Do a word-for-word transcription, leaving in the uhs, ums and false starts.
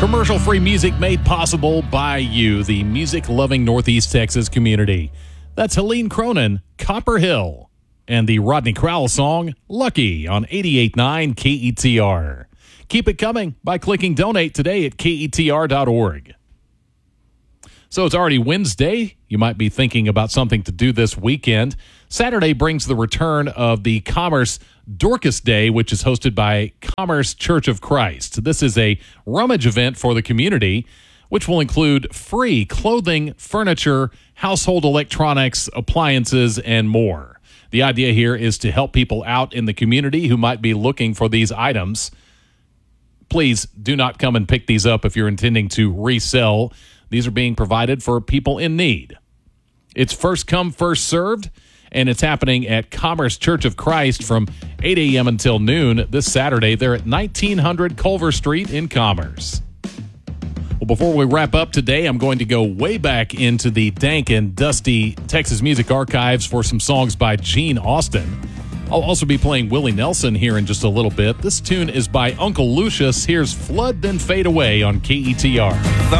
Commercial-free music made possible by you, the music-loving Northeast Texas community. That's Helene Cronin, Copper Hill, and the Rodney Crowell song, Lucky, on eighty-eight point nine K E T R. Keep it coming by clicking Donate today at K E T R dot org. So it's already Wednesday. You might be thinking about something to do this weekend. Saturday brings the return of the Commerce Dorcas Day, which is hosted by Commerce Church of Christ. This is a rummage event for the community, which will include free clothing, furniture, household electronics, appliances, and more. The idea here is to help people out in the community who might be looking for these items. Please do not come and pick these up if you're intending to resell. These are being provided for people in need. It's first come, first served, and it's happening at Commerce Church of Christ from eight a.m. until noon this Saturday. They're at nineteen hundred Culver Street in Commerce. Well, before we wrap up today, I'm going to go way back into the dank and dusty Texas music archives for some songs by Gene Austin. I'll also be playing Willie Nelson here in just a little bit. This tune is by Uncle Lucius. Here's Flood Then Fade Away on K E T R. The